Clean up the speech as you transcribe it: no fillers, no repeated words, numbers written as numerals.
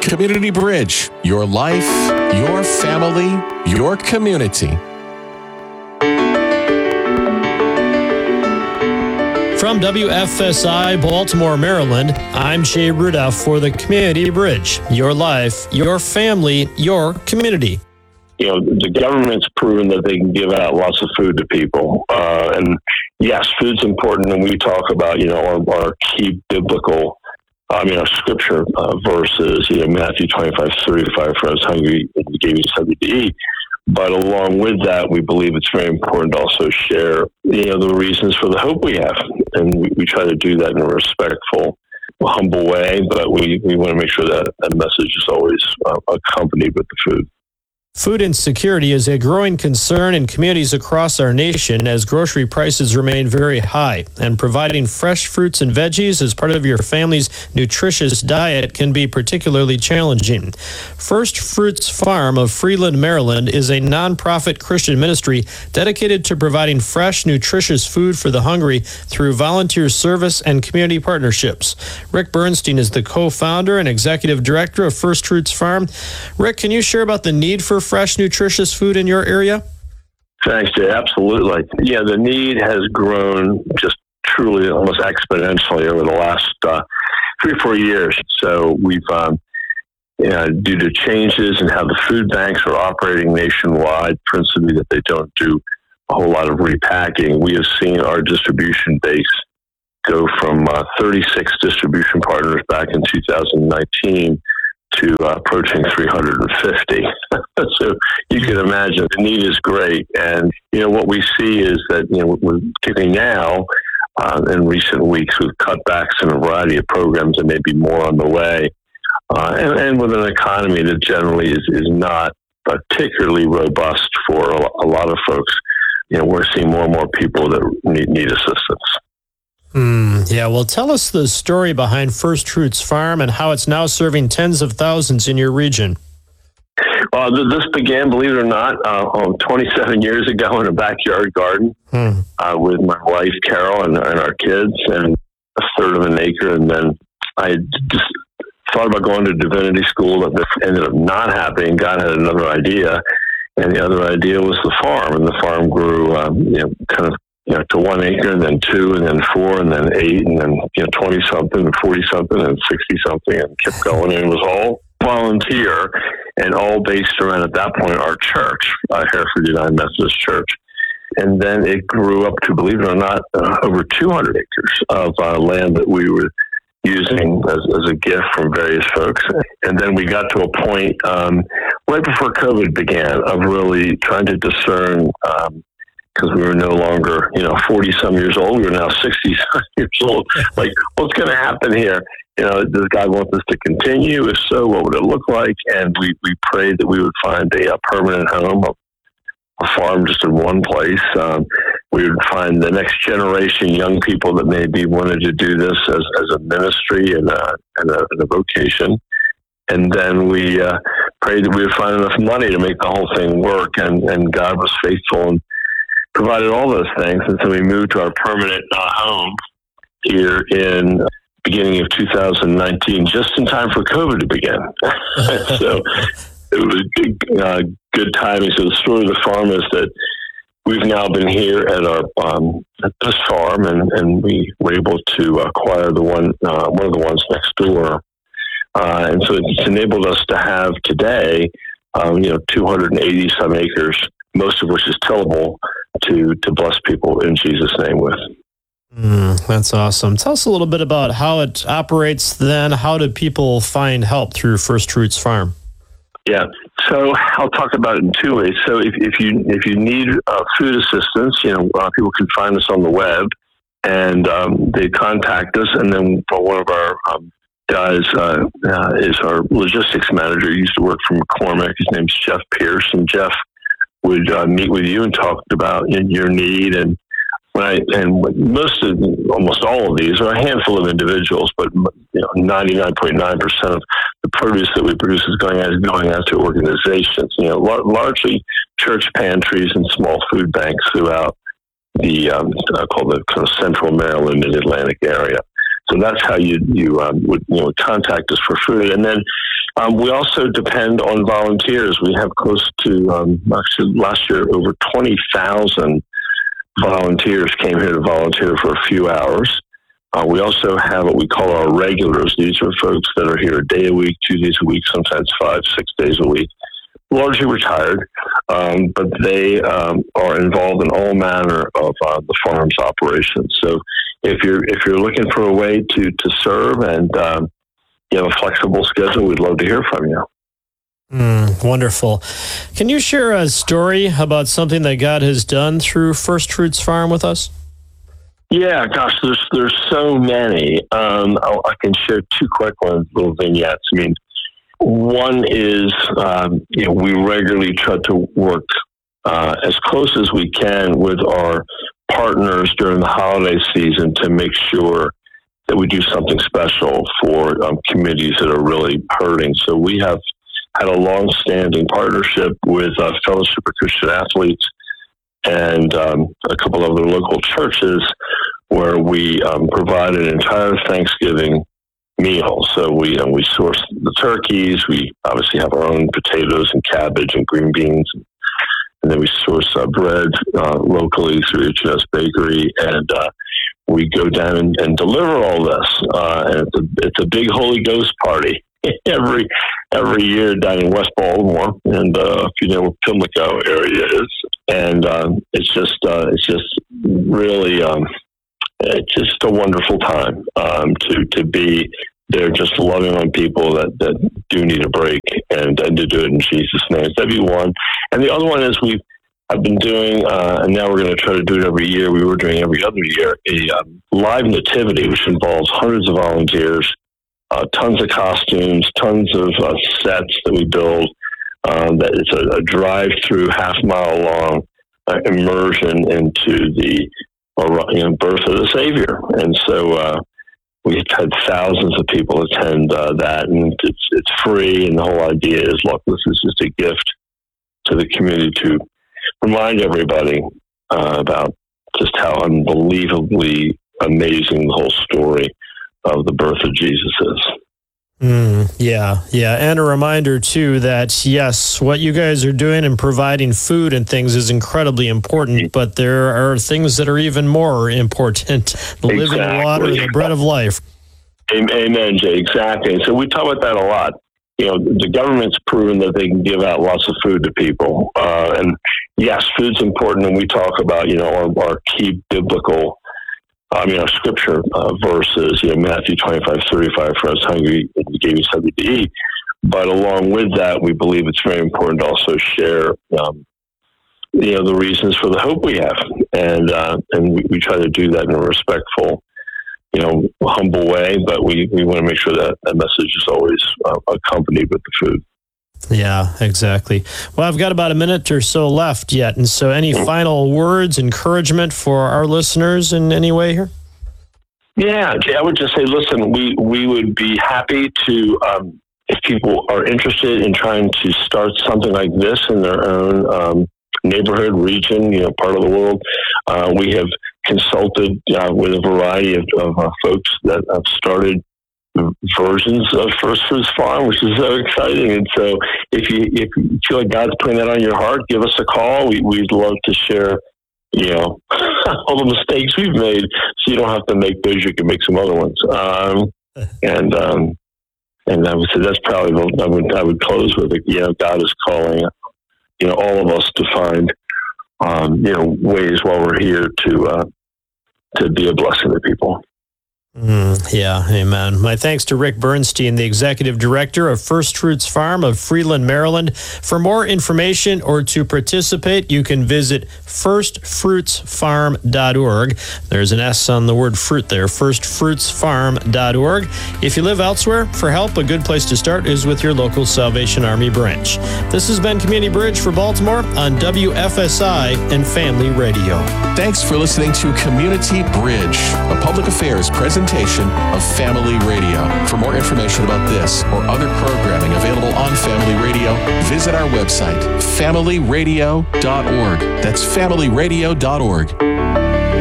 Community Bridge, your life, your family, your community. From WFSI Baltimore, Maryland, I'm Jay Rudolph for the Community Bridge. Your life, your family, your community. You know, the government's proven that they can give out lots of food to people. And yes, food's important. And we talk about, our key biblical, our scripture verses, Matthew 25:35, for I was hungry and you gave me something to eat. But along with that, we believe it's very important to also share, the reasons for the hope we have. And we try to do that in a respectful, humble way, but we want to make sure that that message is always accompanied with the food. Food insecurity is a growing concern in communities across our nation as grocery prices remain very high, and providing fresh fruits and veggies as part of your family's nutritious diet can be particularly challenging. First Fruits Farm of Freeland, Maryland is a nonprofit Christian ministry dedicated to providing fresh, nutritious food for the hungry through volunteer service and community partnerships. Rick Bernstein is the co-founder and executive director of First Fruits Farm. Rick, can you share about the need for fresh, nutritious food in your area? Thanks, Jay. Absolutely. Yeah, the need has grown just truly almost exponentially over the last 3 or 4 years. So we've, due to changes in how the food banks are operating nationwide, principally that they don't do a whole lot of repacking, we have seen our distribution base go from 36 distribution partners back in 2019 to approaching 350. So you can imagine the need is great. And, what we see is that, we're particularly now in recent weeks, we've cut backs in a variety of programs and maybe more on the way. And with an economy that generally is not particularly robust for a lot of folks, we're seeing more and more people that need assistance. Yeah, well, tell us the story behind First Fruits Farm and how it's now serving tens of thousands in your region. This began, believe it or not, 27 years ago in a backyard garden with my wife, Carol, and our kids, and a third of an acre. And then I just thought about going to divinity school. That ended up not happening. God had another idea, and the other idea was the farm. And the farm grew, to 1 acre, and then 2, and then 4, and then 8, and then 20-something, and 40-something, and 60-something, and kept going. And it was all volunteer, and all based around, at that point, our church, Hereford United Methodist Church. And then it grew up to, believe it or not, over 200 acres of land that we were using as a gift from various folks. And then we got to a point right before COVID began of really trying to discern, because we were no longer, 40-some years old. We were now 60-some years old. Like, what's going to happen here? Does God want this to continue? If so, what would it look like? And we prayed that we would find a permanent home, a farm just in one place. We would find the next generation, young people that maybe wanted to do this as a ministry and a vocation. And then we prayed that we would find enough money to make the whole thing work. And God was faithful and provided all those things. And so we moved to our permanent home here in beginning of 2019, just in time for COVID to begin. So it was good timing. So the story of the farm is that we've now been here at our at this farm, and we were able to acquire the one of the ones next door. And so it's enabled us to have today, 280 some acres, most of which is tillable, to bless people in Jesus' name with. That's awesome. Tell us a little bit about how it operates then. How do people find help through First Fruits Farm? Yeah, so I'll talk about it in 2 ways. So if you need food assistance, people can find us on the web, and they contact us, and then one of our guys is our logistics manager. He used to work for McCormick. His name's Jeff Pierce, and Jeff would meet with you and talk about your need. And almost all of these are a handful of individuals, but 99.9% of the produce that we produce is going out to organizations. Largely church pantries and small food banks throughout the called the kind of Central Maryland, Mid-Atlantic area. So that's how you would contact us for food, and then We also depend on volunteers. We have close to, actually last year, over 20,000 volunteers came here to volunteer for a few hours. We also have what we call our regulars. These are folks that are here a day a week, 2 days a week, sometimes 5, 6 days a week, largely retired, but they are involved in all manner of the farm's operations. So if you're looking for a way to serve and you have a flexible schedule, we'd love to hear from you. Wonderful. Can you share a story about something that God has done through First Fruits Farm with us? Yeah, gosh, there's so many. I can share 2 quick ones, little vignettes. I mean, one is we regularly try to work as close as we can with our partners during the holiday season to make sure that we do something special for communities that are really hurting. So we have had a long-standing partnership with Fellowship of Christian Athletes and a couple of other local churches where we provide an entire Thanksgiving meal. So we source the turkeys. We obviously have our own potatoes and cabbage and green beans. And then we source bread locally through H&S Bakery. And we go down and deliver all this. And it's a big Holy Ghost party every year down in West Baltimore, and if you know where Pimlico area is, and it's just really it's just a wonderful time to be there, just loving on people that do need a break, and to do it in Jesus' name. That'd be one. And the other one is I've been doing, and now we're going to try to do it every year. We were doing every other year a live nativity, which involves hundreds of volunteers. Tons of costumes, tons of sets that we build. That it's a drive-through, half-mile long immersion into the birth of the Savior, and so we've had thousands of people attend that, and it's free. And the whole idea is, look, this is just a gift to the community to remind everybody about just how unbelievably amazing the whole story of the birth of Jesus is. Yeah. And a reminder, too, that, yes, what you guys are doing and providing food and things is incredibly important, but there are things that are even more important. The living water, the bread of life. Amen, Jay. Exactly. And so we talk about that a lot. You know, the government's proven that they can give out lots of food to people. And yes, food's important. And we talk about, our key biblical our scripture verses, Matthew 25:35, for us hungry, and he gave you something to eat. But along with that, we believe it's very important to also share, the reasons for the hope we have. And we try to do that in a respectful, humble way. But we want to make sure that message is always accompanied with the food. Yeah, exactly. Well, I've got about a minute or so left yet. And so any final words, encouragement for our listeners in any way here? Yeah, Jay, I would just say, listen, we would be happy to, if people are interested in trying to start something like this in their own neighborhood, region, part of the world. We have consulted with a variety of folks that have started versions of First Fruits Farm, which is so exciting. And so if you feel like God's putting that on your heart, give us a call. We'd love to share, all the mistakes we've made, so you don't have to make those. You can make some other ones. And I would say that's probably I would close with it. God is calling, all of us to find, ways while we're here to be a blessing to people. Yeah, amen. My thanks to Rick Bernstein, the Executive Director of First Fruits Farm of Freeland, Maryland. For more information or to participate, you can visit firstfruitsfarm.org. There's an S on the word fruit there, firstfruitsfarm.org. If you live elsewhere, for help, a good place to start is with your local Salvation Army branch. This has been Community Bridge for Baltimore on WFSI and Family Radio. Thanks for listening to Community Bridge, a public affairs presentation of Family Radio. For more information about this or other programming available on Family Radio, visit our website, familyradio.org. That's familyradio.org.